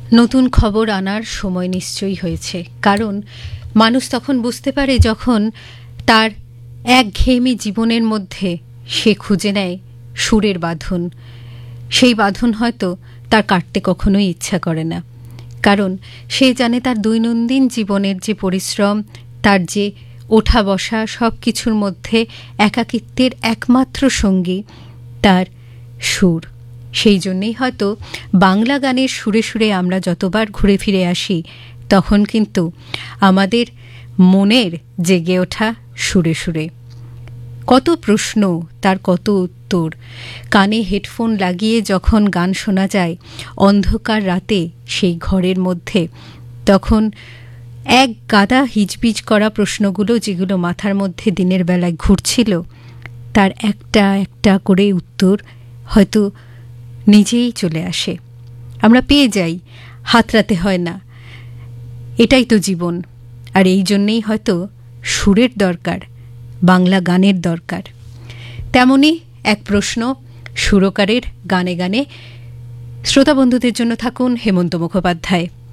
নতুন খবর আনার সময় নিশ্চয়ই হয়েছে, কারণ মানুষ তখন বুঝতে পারে যখন তার একঘেয়েমি জীবনের মধ্যে সে খুঁজে নেয় সুরের বাঁধন। সেই বাঁধন হয়তো তার কাটতে কখনোই ইচ্ছা করে না, কারণ সে জানে তার দৈনন্দিন জীবনের যে পরিশ্রম, তার যে ওঠা বসা, সব কিছুর মধ্যে একাকিত্বের একমাত্র সঙ্গী তার সুর। সেই জন্যেই হয়তো বাংলা গানের সুরে সুরে আমরা যতবার ঘুরে ফিরে আসি, তখন কিন্তু আমাদের মনের জেগে ওঠা সুরে সুরে। কত প্রশ্ন, তার কত উত্তর। কানে হেডফোন লাগিয়ে যখন গান শোনা যায় অন্ধকার রাতে সেই ঘরের মধ্যে, তখন এক গাদা হিজবিজ করা প্রশ্নগুলো যেগুলো মাথার মধ্যে দিনের বেলায় ঘুরছিল, তার একটা একটা করে উত্তর হয়তো নিজেই চলে আসে। আমরা পেয়ে যাই, হাতড়াতে হয় না। এটাই তো জীবন। আর এই জন্যেই হয়তো সুরের দরকার, বাংলা গানের দরকার। তেমনই এক প্রশ্ন সুরকারের গানে গানে। শ্রোতা বন্ধুদের জন্য থাকুন হেমন্ত মুখোপাধ্যায়।